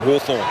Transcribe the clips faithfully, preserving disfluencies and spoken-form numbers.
Hawthorn.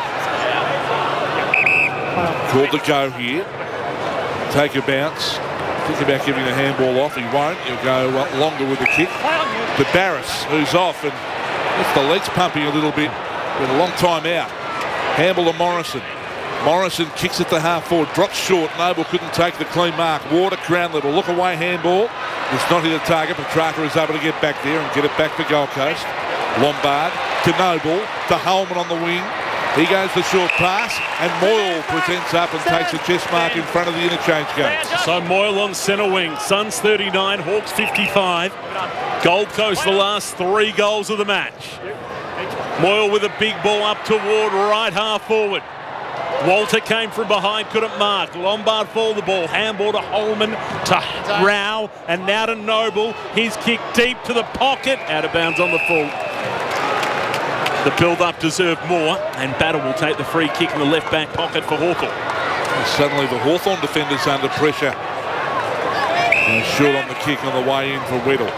Called to go here. Take a bounce. Think about giving the handball off. He won't. He'll go longer with the kick. To Barris, who's off, and gets the legs pumping a little bit. Been a long time out. Handball to Morrison. Morrison kicks it to half forward. Drops short. Noble couldn't take the clean mark. Water, ground level. Look away handball. It's not hit a target. Petrarca is able to get back there and get it back for Gold Coast. Lombard to Noble. To Holman on the wing. He goes the short pass, and Moyle presents up and takes a chest mark in front of the interchange gate. So Moyle on centre wing. Suns thirty-nine, Hawks fifty-five. Gold Coast the last three goals of the match. Moyle with a big ball up toward right half forward. Walter came from behind, couldn't mark. Lombard fouled the ball. Handball to Holman, to Rao, and now to Noble. His kick deep to the pocket. Out of bounds on the full. The build-up deserved more, and Battle will take the free kick in the left-back pocket for Hawthorn. And suddenly the Hawthorn defenders under pressure. And short on the kick on the way in for Weddle.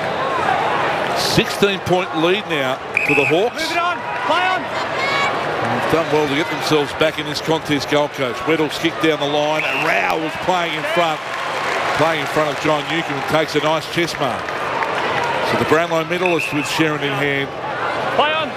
sixteen point lead now for the Hawks. Move it on, play on. They've done well to get themselves back in this contest, Gold Coast. Weddle's kicked down the line, and Rao was playing in front. Playing in front of John Newcomb and takes a nice chest mark. So the Brownlow medalist with Sherrin in hand. Play on.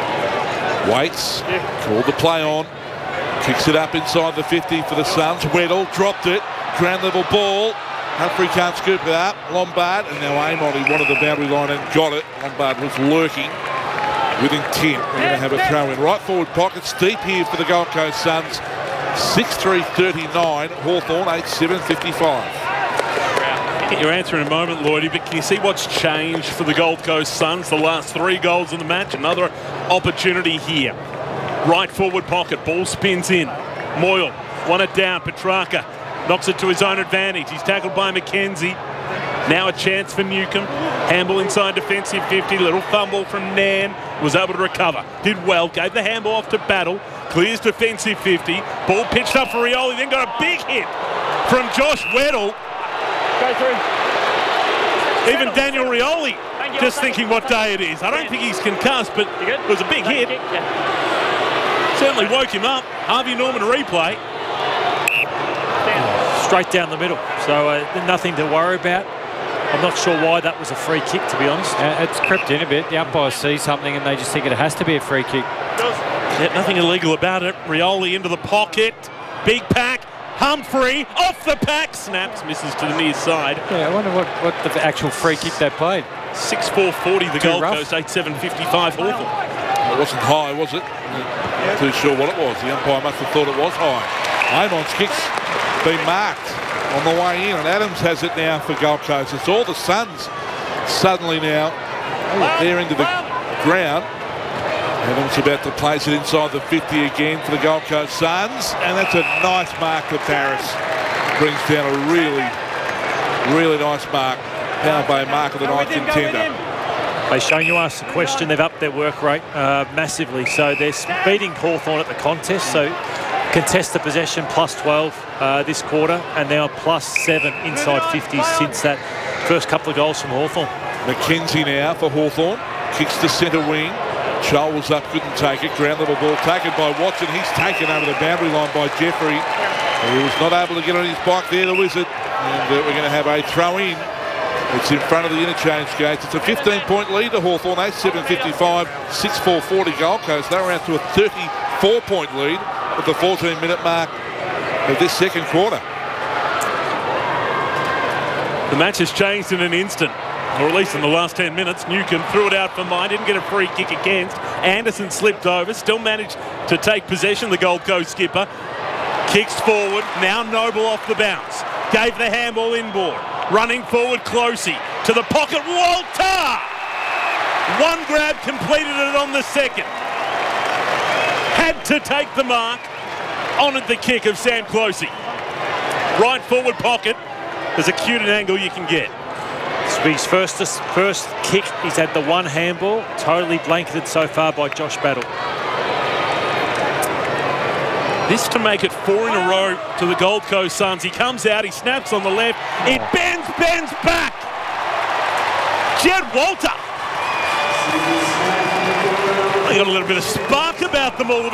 Waits, called the play on, kicks it up inside the fifty for the Suns. Weddle dropped it, ground level ball. Humphrey can't scoop it up. Lombard, and now Amon, he wanted the boundary line and got it. Lombard was lurking with intent. We're going to have a throw in. Right forward pocket, steep here for the Gold Coast Suns. six three thirty-nine, Hawthorn eight seven fifty-five. Get your answer in a moment, Lloydie, but can you see what's changed for the Gold Coast Suns? The last three goals in the match, another opportunity here. Right forward pocket, ball spins in. Moyle, won it down, Petrarca knocks it to his own advantage. He's tackled by McKenzie. Now a chance for Newcomb. Handball inside defensive fifty, little fumble from Nan, was able to recover. Did well, gave the handball off to Battle, clears defensive fifty. Ball pitched up for Rioli, then got a big hit from Josh Weddle. Go through. Even Daniel Rioli just thinking what day it is. I don't think he's concussed, but it was a big hit. Certainly woke him up. Harvey Norman replay. Straight down the middle. So uh, nothing to worry about. I'm not sure why that was a free kick, to be honest. Uh, it's crept in a bit. The umpire sees something and they just think it has to be a free kick. Yeah, nothing illegal about it. Rioli into the pocket. Big pack. Humphrey off the pack, snaps, misses to the near side. Yeah, I wonder what, what the actual free kick they played. six four forty the Too Gold rough. Coast, eight seven fifty-five Hawthorn. It wasn't high, was it? Not too sure what it was. The umpire must have thought it was high. Amon's kick's been marked on the way in, and Adams has it now for Gold Coast. It's all the Suns suddenly now. They're into the ground. Adams about to place it inside the fifty again for the Gold Coast Suns, and that's a nice mark for Paris. Brings down a really, really nice mark. Power Bay mark of the ninth contender. They've shown you asked the question. They've upped their work rate uh, massively. So they're beating Hawthorn at the contest. So contested possession plus twelve uh, this quarter, and now plus seven inside fifty since that first couple of goals from Hawthorn. McKenzie now for Hawthorn. Kicks to centre wing. Chol was up, couldn't take it. Ground level ball taken by Watson. He's taken over the boundary line by Jeffrey. He was not able to get on his bike there, the Wizard. And uh, we're going to have a throw in. It's in front of the interchange gates. It's a fifteen point lead to Hawthorn. eight seven fifty-five, six four forty Gold Coast. They're out to a thirty-four point lead at the fourteen minute mark of this second quarter. The match has changed in an instant, or at least in the last ten minutes. Newcomb threw it out for mine, didn't get a free kick against. Anderson slipped over, still managed to take possession, the Gold Coast skipper. Kicks forward, now Noble off the bounce. Gave the handball inboard. Running forward, Closey. To the pocket, Walter! One grab, completed it on the second. Had to take the mark. Honoured the kick of Sam Closey. Right forward pocket. There's a cute an angle you can get. His first, first kick, he's had the one handball, totally blanketed so far by Josh Battle. This to make it four in a row to the Gold Coast Suns. He comes out, he snaps on the left, it bends, bends back. Jed Walter. got a little bit of spark about them all.